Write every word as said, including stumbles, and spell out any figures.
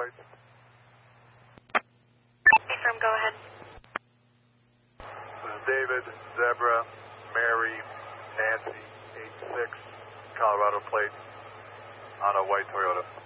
white. Affirm, go ahead. This is David, Zebra, Mary, Nancy, eight six, Colorado plate on a white Toyota.